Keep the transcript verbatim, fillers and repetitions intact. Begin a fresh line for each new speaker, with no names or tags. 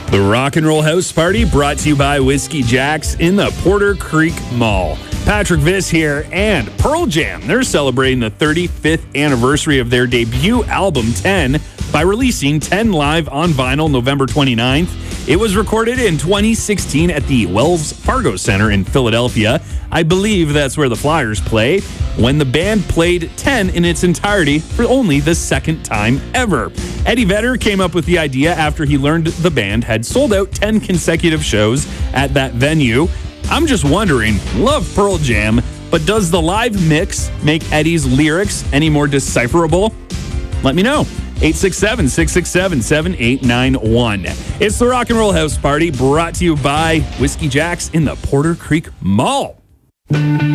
The Rock and Roll House Party brought to you by Whiskey Jack's in the Porter Creek Mall. Patrick Viss here, and Pearl Jam. They're celebrating the thirty-fifth anniversary of their debut album, ten, by releasing ten live on vinyl November twenty-ninth. It was recorded in twenty sixteen at the Wells Fargo Center in Philadelphia. I believe that's where the Flyers play, when the band played ten in its entirety for only the second time ever. Eddie Vedder came up with the idea after he learned the band had sold out ten consecutive shows at that venue. I'm just wondering, love Pearl Jam, but does the live mix make Eddie's lyrics any more decipherable? Let me know. eight six seven, six six seven, seven eight nine one. It's the Rock and Roll House Party brought to you by Whiskey Jack's in the Porter Creek Mall.